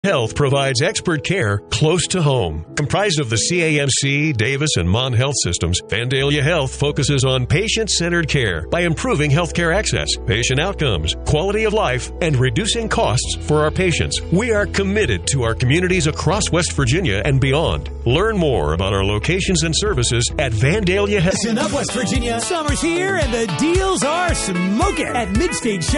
Health provides expert care close to home. Comprised of the CAMC, Davis, and Mon Health systems, Vandalia Health focuses on patient-centered care by improving healthcare access, patient outcomes, quality of life, and reducing costs for our patients. We are committed to our communities across West Virginia and beyond. Learn more about our locations and services at Vandalia Health. Listen up, West Virginia. Summer's here and the deals are smoking at Midstage